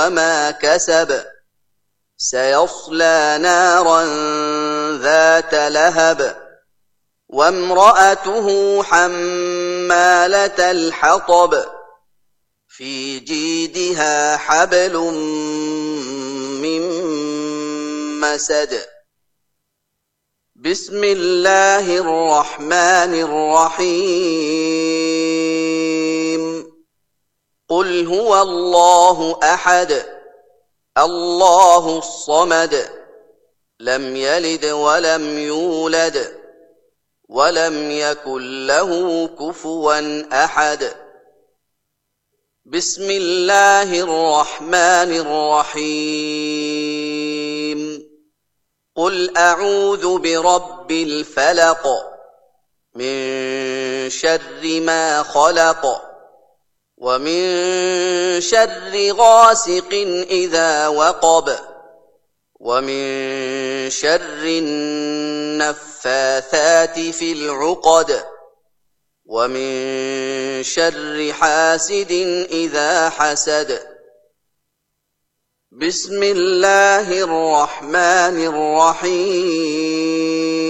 وما كسب سيصلى نارا ذات لهب وامرأته حمالة الحطب في جيدها حبل من مسد بسم الله الرحمن الرحيم قل هو الله أحد الله الصمد لم يلد ولم يولد ولم يكن له كفوا أحد بسم الله الرحمن الرحيم قل أعوذ برب الفلق من شر ما خلق ومن شر غاسق إذا وقب ومن شر النفاثات في العقد ومن شر حاسد إذا حسد بسم الله الرحمن الرحيم